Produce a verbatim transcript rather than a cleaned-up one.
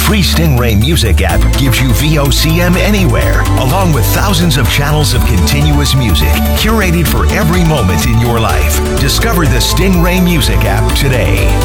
free Stingray Music app gives you V O C M anywhere, along with thousands of channels of continuous music, curated for every moment in your life. Discover the Stingray Music app today.